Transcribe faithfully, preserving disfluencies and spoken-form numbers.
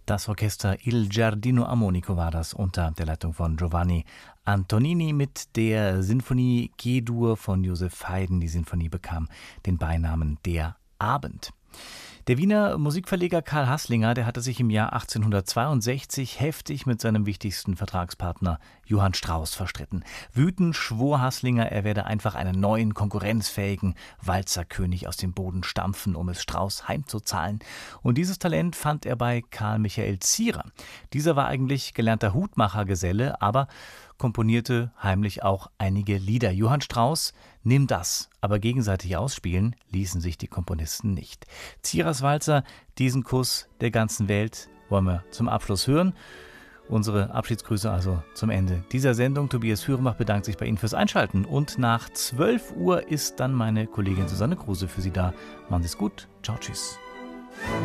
Das Orchester Il Giardino Armonico war das unter der Leitung von Giovanni Antonini mit der Sinfonie G-Dur von Joseph Haydn. Die Sinfonie bekam den Beinamen Der Abend. Der Wiener Musikverleger Karl Hasslinger, der hatte sich im Jahr achtzehnhundertzweiundsechzig heftig mit seinem wichtigsten Vertragspartner Johann Strauss verstritten. Wütend schwor Hasslinger, er werde einfach einen neuen, konkurrenzfähigen Walzerkönig aus dem Boden stampfen, um es Strauss heimzuzahlen. Und dieses Talent fand er bei Karl Michael Zierer. Dieser war eigentlich gelernter Hutmachergeselle, aber komponierte heimlich auch einige Lieder. Johann Strauss, nimm das, aber gegenseitig ausspielen ließen sich die Komponisten nicht. Zierers Walzer, diesen Kuss der ganzen Welt, wollen wir zum Abschluss hören. Unsere Abschiedsgrüße also zum Ende dieser Sendung. Tobias Hürenbach bedankt sich bei Ihnen fürs Einschalten. Und nach zwölf Uhr ist dann meine Kollegin Susanne Kruse für Sie da. Machen Sie es gut. Ciao, tschüss.